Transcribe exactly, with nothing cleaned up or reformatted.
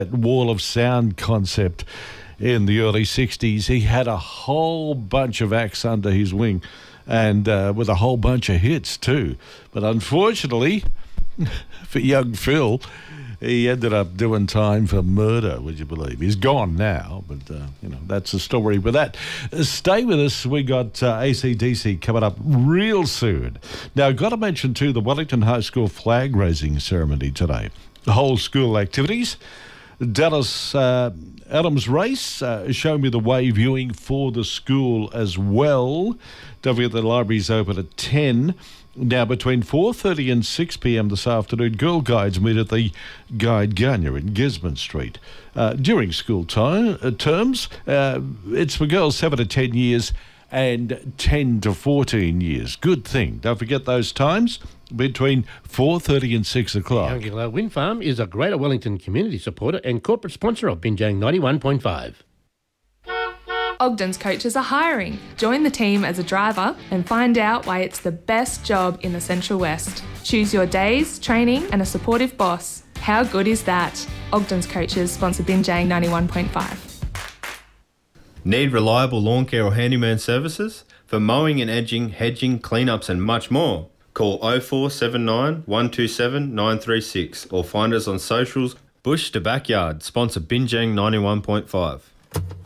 Wall of Sound concept in the early sixties. He had a whole bunch of acts under his wing and uh, with a whole bunch of hits too. But unfortunately for young Phil, he ended up doing time for murder, would you believe? He's gone now, but, uh, you know, that's the story with that. Uh, stay with us. We got uh, A C D C coming up real soon. Now, I've got to mention, too, the Wellington High School flag-raising ceremony today. The whole school activities. Dallas uh, Adams Race, uh, show me the way viewing for the school as well. Don't forget the library's open at ten. Now, between four thirty and six p.m. this afternoon, Girl Guides meet at the Guide Ganya in Gisborne Street. Uh, during school time, uh, terms, uh, it's for girls seven to ten years and ten to fourteen years. Good thing. Don't forget those times, between four thirty and six o'clock. Angela Wind Farm is a Greater Wellington community supporter and corporate sponsor of Binjang ninety-one point five. Ogden's coaches are hiring. Join the team as a driver and find out why it's the best job in the Central West. Choose your days, training and a supportive boss. How good is that? Ogden's coaches sponsor Binjang ninety-one point five. Need reliable lawn care or handyman services? For mowing and edging, hedging, cleanups and much more. Call oh four seven nine, one two seven, nine three six or find us on socials. Bush to Backyard, sponsor Binjang ninety-one point five.